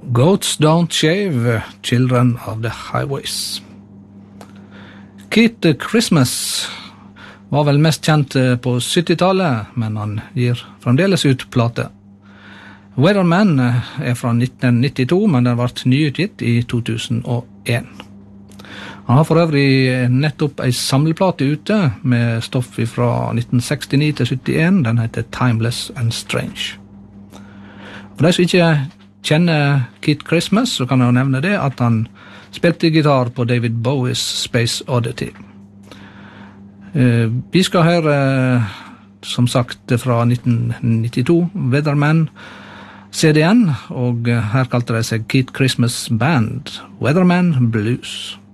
Goats Don't Shave, Children of the Highways. Keith Christmas var vel mest kjent på 70-tallet, men han gir fremdeles ut plate. Weatherman fra 1992, men den ble nyutgitt i 2001. Han har for øvrig nettopp en samleplate ute med stoff fra 1969 til 71. Den heter Timeless and Strange. For de som ikke kjenner Keith Christmas, så kan jeg nevne det at han spilte gitar på David Bowies Space Oddity. Vi skal høre, som sagt, fra 1992, Weatherman CDN, og her kalte de seg Keith Christmas Band, Weatherman Blues.